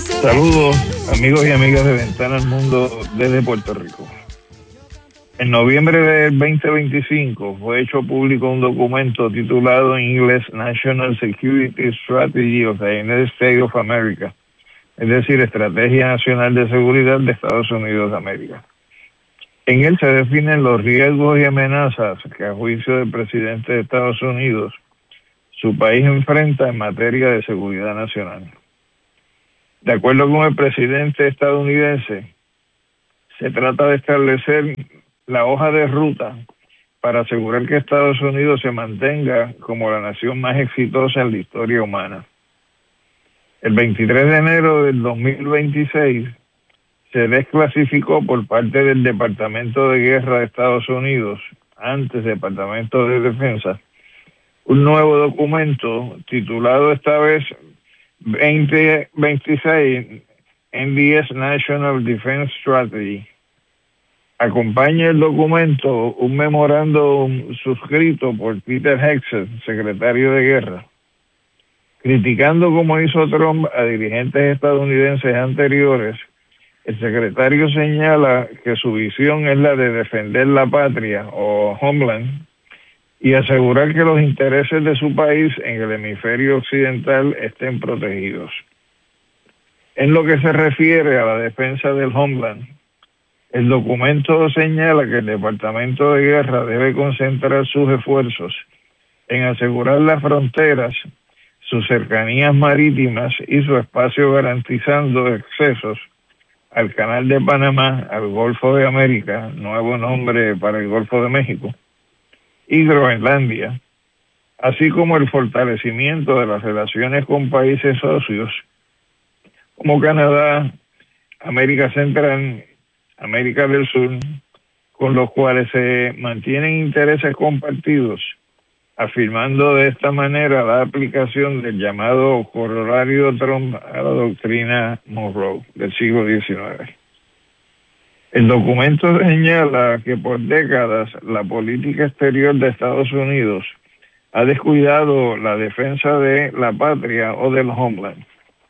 Saludos, amigos y amigas de Ventana al Mundo desde Puerto Rico. En noviembre del 2025 fue hecho público un documento titulado en inglés National Security Strategy of the United States of America, es decir, Estrategia Nacional de Seguridad de Estados Unidos de América. En él se definen los riesgos y amenazas que, a juicio del presidente de Estados Unidos, su país enfrenta en materia de seguridad nacional. De acuerdo con el presidente estadounidense, se trata de establecer la hoja de ruta para asegurar que Estados Unidos se mantenga como la nación más exitosa en la historia humana. El 23 de enero del 2026 se desclasificó por parte del Departamento de Guerra de Estados Unidos, antes Departamento de Defensa, un nuevo documento titulado esta vez 2026 NDS National Defense Strategy. Acompaña el documento un memorándum suscrito por Peter Hegseth, secretario de Guerra, criticando, como hizo Trump, a dirigentes estadounidenses anteriores. El secretario señala que su visión es la de defender la patria o Homeland y asegurar que los intereses de su país en el hemisferio occidental estén protegidos. En lo que se refiere a la defensa del Homeland, el documento señala que el Departamento de Guerra debe concentrar sus esfuerzos en asegurar las fronteras, sus cercanías marítimas y su espacio, garantizando accesos al Canal de Panamá, al Golfo de América, nuevo nombre para el Golfo de México, y Groenlandia, así como el fortalecimiento de las relaciones con países socios como Canadá, América Central, América del Sur, con los cuales se mantienen intereses compartidos, afirmando de esta manera la aplicación del llamado corolario Trump a la doctrina Monroe del siglo XIX. El documento señala que por décadas la política exterior de Estados Unidos ha descuidado la defensa de la patria o del Homeland.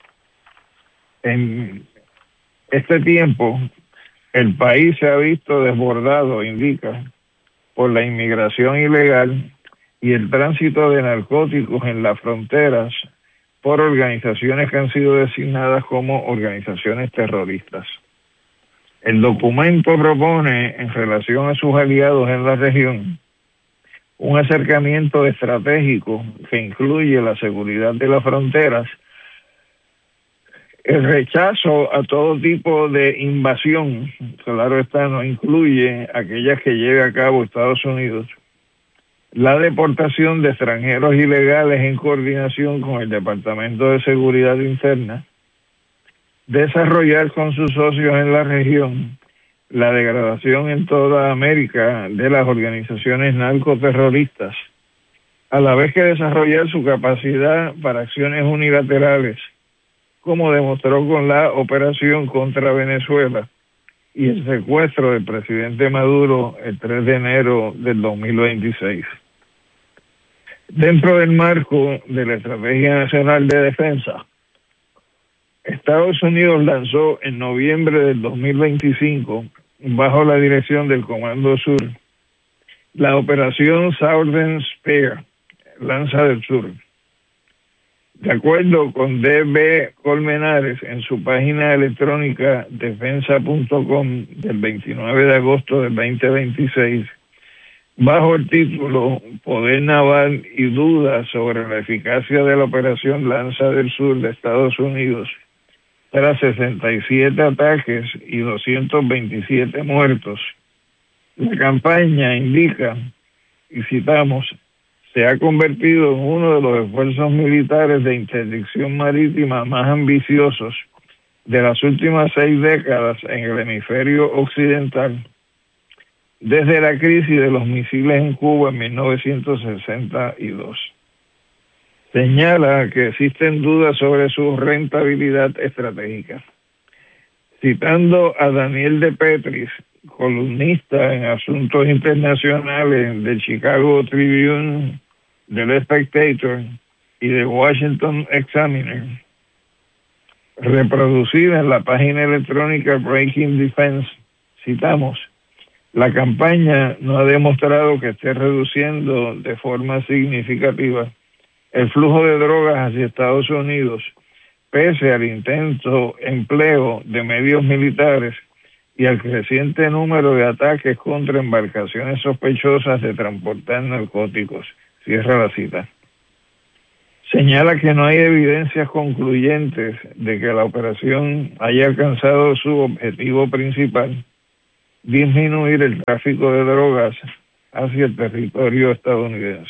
En este tiempo, el país se ha visto desbordado, indica, por la inmigración ilegal y el tránsito de narcóticos en las fronteras por organizaciones que han sido designadas como organizaciones terroristas. El documento propone, en relación a sus aliados en la región, un acercamiento estratégico que incluye la seguridad de las fronteras, el rechazo a todo tipo de invasión, claro está, no incluye aquellas que lleve a cabo Estados Unidos, la deportación de extranjeros ilegales en coordinación con el Departamento de Seguridad Interna, desarrollar con sus socios en la región la degradación en toda América de las organizaciones narcoterroristas, a la vez que desarrollar su capacidad para acciones unilaterales, como demostró con la operación contra Venezuela y el secuestro del presidente Maduro el 3 de enero del 2026. Dentro del marco de la Estrategia Nacional de Defensa, Estados Unidos lanzó en noviembre del 2025, bajo la dirección del Comando Sur, la Operación Southern Spear, Lanza del Sur. De acuerdo con D.B. Colmenares, en su página electrónica defensa.com del 29 de agosto del 2026, bajo el título Poder Naval y dudas sobre la eficacia de la Operación Lanza del Sur de Estados Unidos, tras 67 ataques y 227 muertos. La campaña indica, y citamos, se ha convertido en uno de los esfuerzos militares de interdicción marítima más ambiciosos de las últimas 6 décadas en el hemisferio occidental, desde la crisis de los misiles en Cuba en 1962. Señala que existen dudas sobre su rentabilidad estratégica. Citando a Daniel de Petris, columnista en asuntos internacionales del Chicago Tribune, del Spectator y del Washington Examiner, reproducida en la página electrónica Breaking Defense, citamos: la campaña no ha demostrado que esté reduciendo de forma significativa el flujo de drogas hacia Estados Unidos, pese al intenso empleo de medios militares y al creciente número de ataques contra embarcaciones sospechosas de transportar narcóticos. Cierra la cita. Señala que no hay evidencias concluyentes de que la operación haya alcanzado su objetivo principal: disminuir el tráfico de drogas hacia el territorio estadounidense.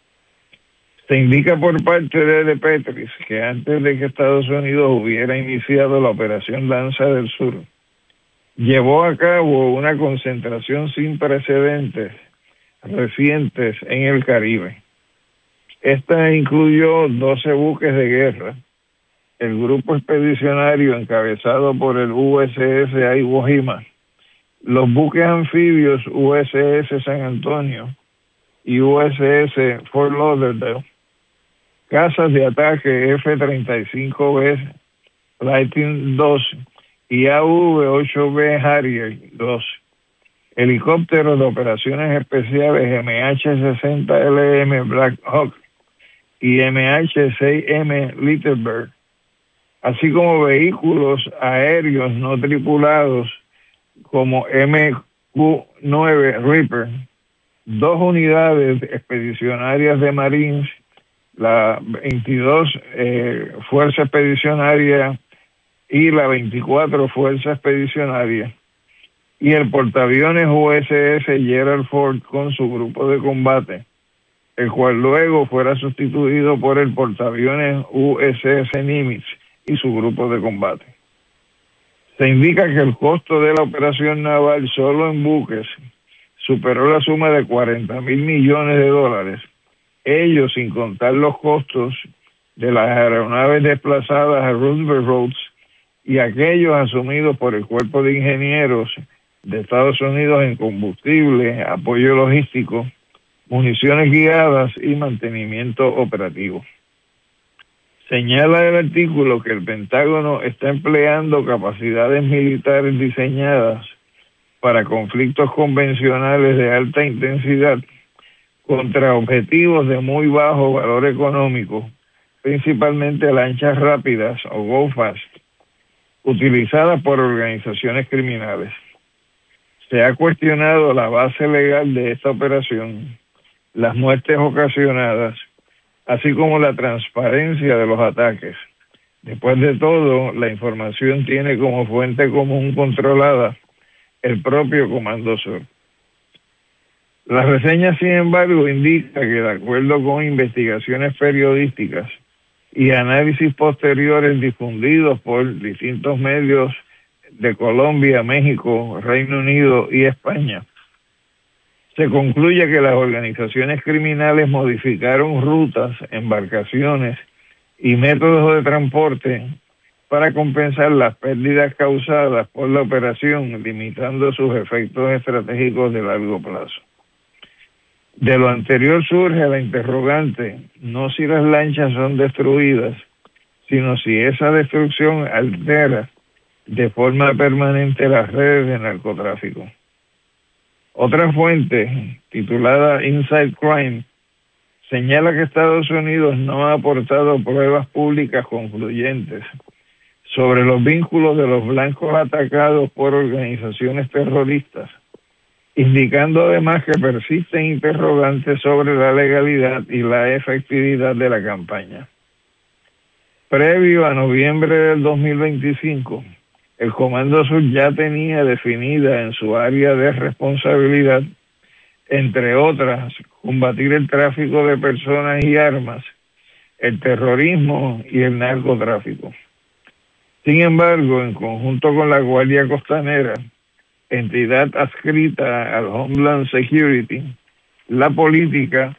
Se indica por parte de De Petris que antes de que Estados Unidos hubiera iniciado la operación Lanza del Sur, llevó a cabo una concentración sin precedentes recientes en el Caribe. Esta incluyó 12 buques de guerra, el grupo expedicionario encabezado por el USS Iwo Jima, los buques anfibios USS San Antonio y USS Fort Lauderdale, cazas de ataque F-35B Lightning II y AV-8B Harrier II, helicópteros de operaciones especiales MH-60LM Black Hawk y MH-6M Little Bird, así como vehículos aéreos no tripulados como MQ-9 Reaper, 2 unidades expedicionarias de Marines, la 22 Fuerza Expedicionaria y la 24 Fuerza Expedicionaria, y el portaaviones USS Gerald Ford con su grupo de combate, el cual luego fuera sustituido por el portaaviones USS Nimitz y su grupo de combate. Se indica que el costo de la operación naval solo en buques superó la suma de $40,000 millones, ello sin contar los costos de las aeronaves desplazadas a Roosevelt Roads y aquellos asumidos por el Cuerpo de Ingenieros de Estados Unidos en combustible, apoyo logístico, municiones guiadas y mantenimiento operativo. Señala el artículo que el Pentágono está empleando capacidades militares diseñadas para conflictos convencionales de alta intensidad contra objetivos de muy bajo valor económico, principalmente lanchas rápidas o go fast, utilizadas por organizaciones criminales. Se ha cuestionado la base legal de esta operación, las muertes ocasionadas, así como la transparencia de los ataques. Después de todo, la información tiene como fuente común controlada el propio Comando Sur. La reseña, sin embargo, indica que, de acuerdo con investigaciones periodísticas y análisis posteriores difundidos por distintos medios de Colombia, México, Reino Unido y España, se concluye que las organizaciones criminales modificaron rutas, embarcaciones y métodos de transporte para compensar las pérdidas causadas por la operación, limitando sus efectos estratégicos de largo plazo. De lo anterior surge la interrogante, no si las lanchas son destruidas, sino si esa destrucción altera de forma permanente las redes de narcotráfico. Otra fuente, titulada Inside Crime, señala que Estados Unidos no ha aportado pruebas públicas concluyentes sobre los vínculos de los blancos atacados por organizaciones terroristas, indicando además que persisten interrogantes sobre la legalidad y la efectividad de la campaña. Previo a noviembre del 2025, el Comando Sur ya tenía definida en su área de responsabilidad, entre otras, combatir el tráfico de personas y armas, el terrorismo y el narcotráfico. Sin embargo, en conjunto con la Guardia Costanera, entidad adscrita al Homeland Security, la política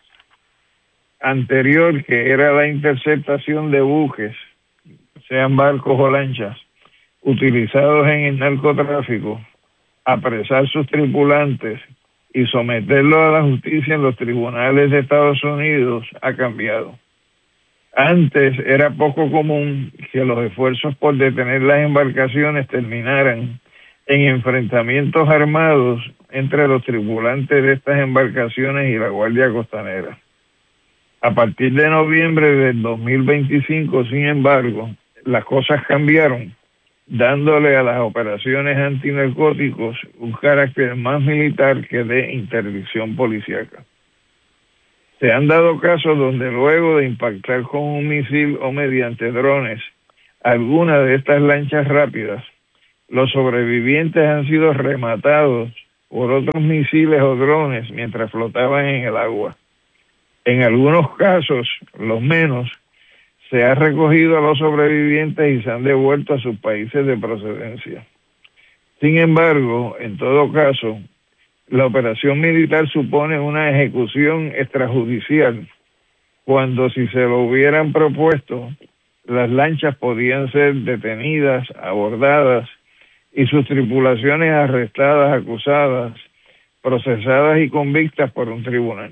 anterior, que era la interceptación de buques, sean barcos o lanchas, utilizados en el narcotráfico, apresar sus tripulantes y someterlos a la justicia en los tribunales de Estados Unidos, ha cambiado. Antes era poco común que los esfuerzos por detener las embarcaciones terminaran en enfrentamientos armados entre los tripulantes de estas embarcaciones y la Guardia Costanera. A partir de noviembre del 2025, sin embargo, las cosas cambiaron, dándole a las operaciones antinarcóticos un carácter más militar que de interdicción policíaca. Se han dado casos donde luego de impactar con un misil o mediante drones alguna de estas lanchas rápidas, los sobrevivientes han sido rematados por otros misiles o drones mientras flotaban en el agua. En algunos casos, los menos, se ha recogido a los sobrevivientes y se han devuelto a sus países de procedencia. Sin embargo, en todo caso, la operación militar supone una ejecución extrajudicial, cuando si se lo hubieran propuesto, las lanchas podían ser detenidas, abordadas y sus tripulaciones arrestadas, acusadas, procesadas y convictas por un tribunal.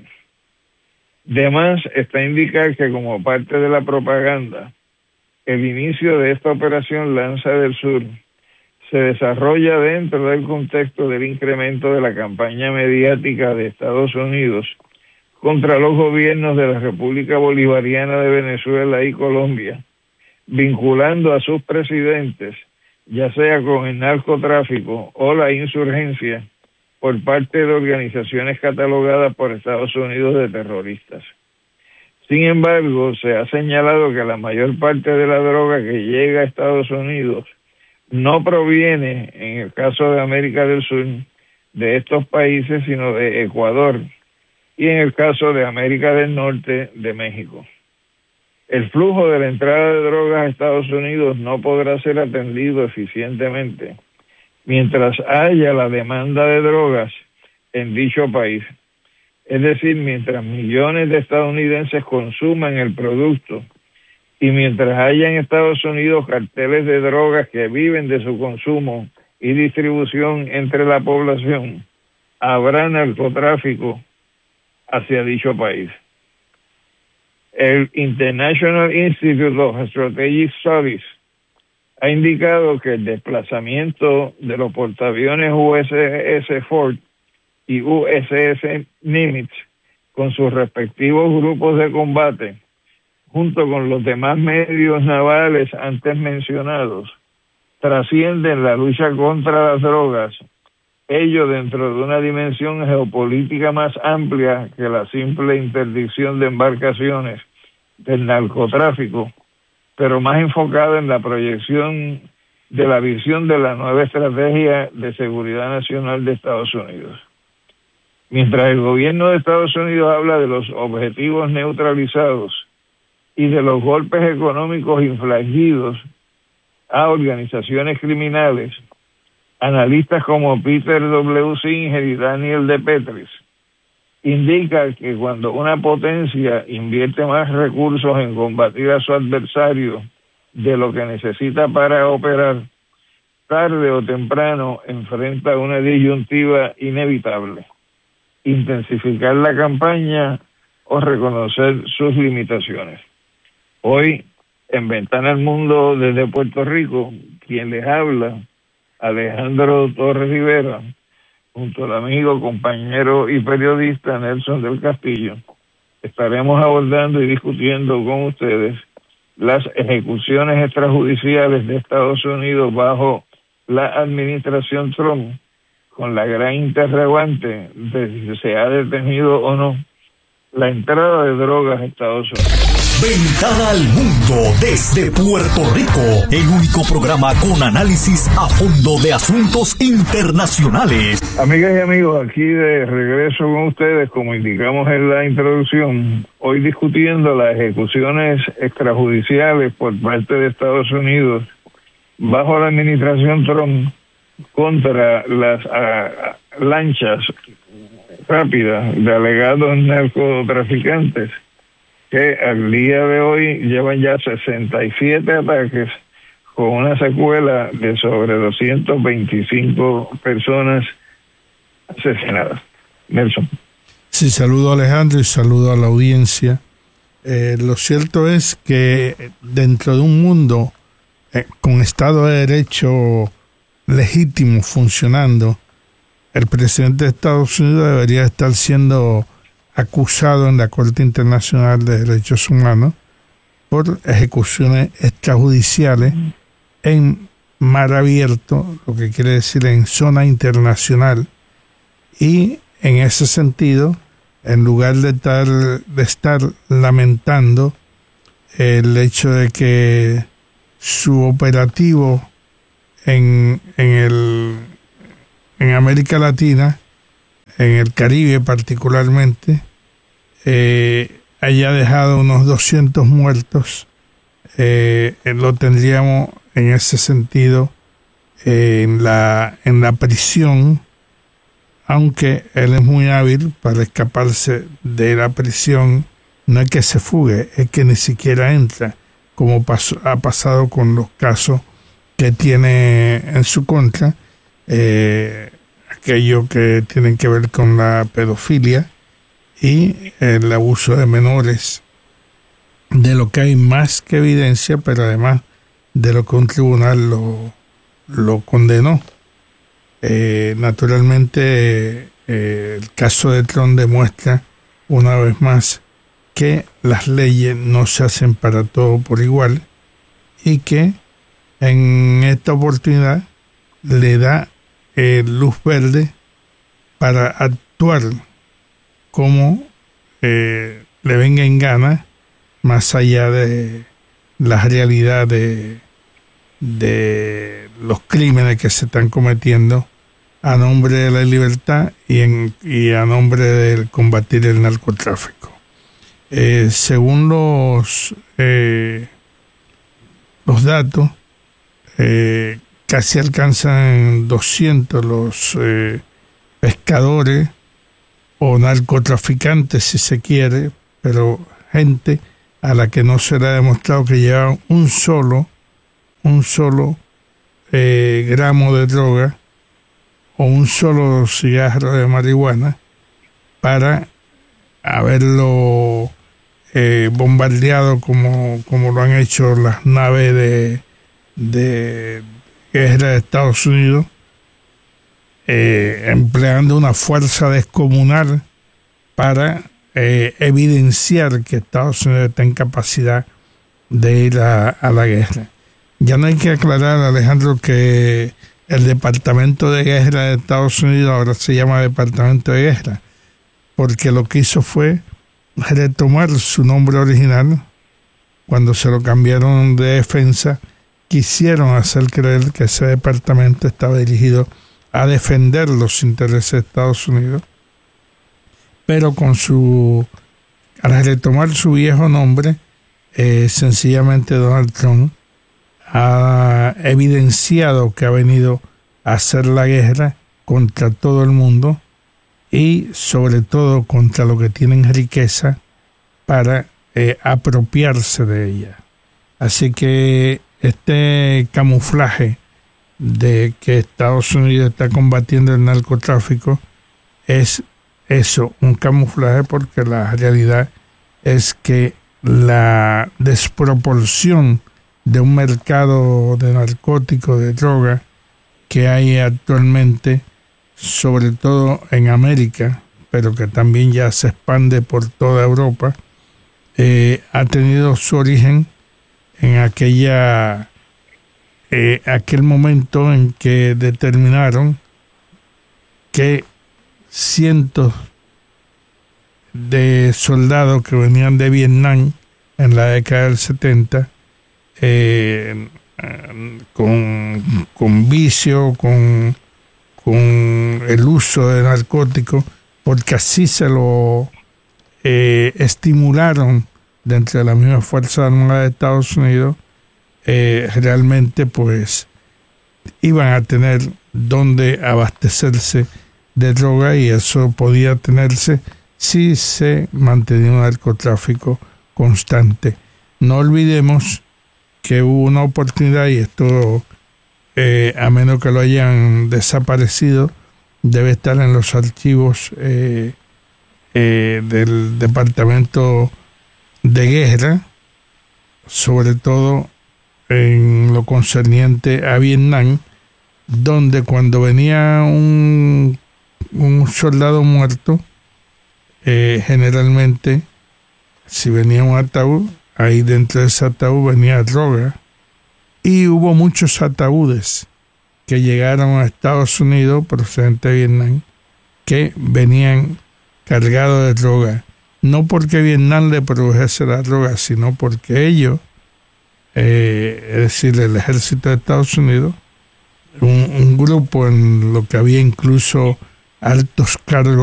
De más está indicar que como parte de la propaganda, el inicio de esta operación Lanza del Sur se desarrolla dentro del contexto del incremento de la campaña mediática de Estados Unidos contra los gobiernos de la República Bolivariana de Venezuela y Colombia, vinculando a sus presidentes, ya sea con el narcotráfico o la insurgencia, por parte de organizaciones catalogadas por Estados Unidos de terroristas. Sin embargo, se ha señalado que la mayor parte de la droga que llega a Estados Unidos no proviene, en el caso de América del Sur, de estos países, sino de Ecuador, y en el caso de América del Norte, de México. El flujo de la entrada de drogas a Estados Unidos no podrá ser atendido eficientemente mientras haya la demanda de drogas en dicho país. Es decir, mientras millones de estadounidenses consuman el producto y mientras haya en Estados Unidos carteles de drogas que viven de su consumo y distribución entre la población, habrá narcotráfico hacia dicho país. El International Institute of Strategic Studies ha indicado que el desplazamiento de los portaaviones USS Ford y USS Nimitz con sus respectivos grupos de combate, junto con los demás medios navales antes mencionados, trascienden la lucha contra las drogas, ello dentro de una dimensión geopolítica más amplia que la simple interdicción de embarcaciones del narcotráfico, pero más enfocada en la proyección de la visión de la nueva estrategia de seguridad nacional de Estados Unidos. Mientras el gobierno de Estados Unidos habla de los objetivos neutralizados y de los golpes económicos infligidos a organizaciones criminales, analistas como Peter W. Singer y Daniel De Petris indica que cuando una potencia invierte más recursos en combatir a su adversario de lo que necesita para operar, tarde o temprano enfrenta una disyuntiva inevitable: intensificar la campaña o reconocer sus limitaciones. Hoy, en Ventana al Mundo desde Puerto Rico, quien les habla, Alejandro Torres Rivera, junto al amigo, compañero y periodista Nelson del Castillo, estaremos abordando y discutiendo con ustedes las ejecuciones extrajudiciales de Estados Unidos bajo la administración Trump, con la gran interrogante de si se ha detenido o no la entrada de drogas a Estados Unidos. Ventana al Mundo desde Puerto Rico, el único programa con análisis a fondo de asuntos internacionales. Amigas y amigos, aquí de regreso con ustedes, como indicamos en la introducción, hoy discutiendo las ejecuciones extrajudiciales por parte de Estados Unidos bajo la administración Trump contra las lanchas rápidas de alegados narcotraficantes que al día de hoy llevan ya 67 ataques con una secuela de sobre 225 personas asesinadas. Nelson. Sí, saludo a Alejandro y saludo a la audiencia. Lo cierto es que dentro de un mundo con Estado de Derecho legítimo funcionando, el presidente de Estados Unidos debería estar siendo acusado en la Corte Internacional de Derechos Humanos por ejecuciones extrajudiciales en mar abierto, lo que quiere decir en zona internacional, y en ese sentido, en lugar de estar lamentando el hecho de que su operativo en América Latina, en el Caribe particularmente, haya dejado unos 200 muertos, lo tendríamos en ese sentido en la prisión, aunque él es muy hábil para escaparse de la prisión. No es que se fugue, es que ni siquiera entra, como ha pasado con los casos que tiene en su contra, aquello que tienen que ver con la pedofilia y el abuso de menores, de lo que hay más que evidencia, pero además de lo que un tribunal lo condenó. Naturalmente, el caso de Trump demuestra una vez más que las leyes no se hacen para todo por igual y que en esta oportunidad le da luz verde para actuar como le venga en gana, más allá de la realidad de los crímenes que se están cometiendo a nombre de la libertad y a nombre del combatir el narcotráfico. Según los datos, casi alcanzan 200 los pescadores o narcotraficantes, si se quiere, pero gente a la que no se le ha demostrado que llevan un solo gramo de droga o un solo cigarro de marihuana para haberlo bombardeado como lo han hecho las naves de guerra de Estados Unidos, empleando una fuerza descomunal para evidenciar que Estados Unidos está en capacidad de ir a la guerra. Ya no hay que aclarar, Alejandro, que el Departamento de Guerra de Estados Unidos ahora se llama Departamento de Guerra, porque lo que hizo fue retomar su nombre original. Cuando se lo cambiaron de defensa, quisieron hacer creer que ese departamento estaba dirigido a defender los intereses de Estados Unidos, pero al retomar su viejo nombre, sencillamente Donald Trump ha evidenciado que ha venido a hacer la guerra contra todo el mundo y sobre todo contra los que tienen riqueza para apropiarse de ella. Así que este camuflaje de que Estados Unidos está combatiendo el narcotráfico es eso, un camuflaje, porque la realidad es que la desproporción de un mercado de narcóticos, de droga que hay actualmente, sobre todo en América, pero que también ya se expande por toda Europa, ha tenido su origen en aquel momento en que determinaron que cientos de soldados que venían de Vietnam en la década del 70, con vicio, con el uso de narcóticos, porque así se lo estimularon dentro de la misma Fuerza Armada de Estados Unidos, realmente pues iban a tener donde abastecerse de droga, y eso podía tenerse si se mantenía un narcotráfico constante. No olvidemos que hubo una oportunidad, y esto a menos que lo hayan desaparecido, debe estar en los archivos del Departamento de guerra, sobre todo en lo concerniente a Vietnam, donde cuando venía un soldado muerto, generalmente, si venía un ataúd, ahí dentro de ese ataúd venía droga, y hubo muchos ataúdes que llegaron a Estados Unidos procedente de Vietnam que venían cargados de droga, no porque Vietnam le produjese la droga, sino porque ellos, es decir, el ejército de Estados Unidos, un grupo en lo que había incluso altos cargos